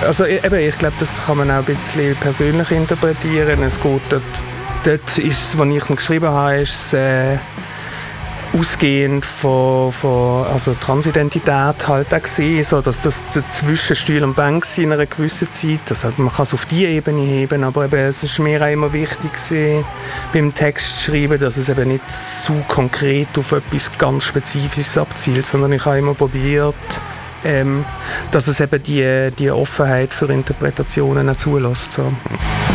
Also eben, ich glaube, das kann man auch ein bisschen persönlich interpretieren. Es geht dort ist es, was ich geschrieben habe, ist ausgehend von also Transidentität halt auch gesehen, so dass das zwischen Stuhl und Bank in einer gewissen Zeit, also man kann es auf diese Ebene heben, aber eben, es ist mir auch immer wichtig gewesen, beim Text zu schreiben, dass es eben nicht zu konkret auf etwas ganz Spezifisches abzielt, sondern ich habe immer probiert, dass es eben die Offenheit für Interpretationen auch zulässt. So.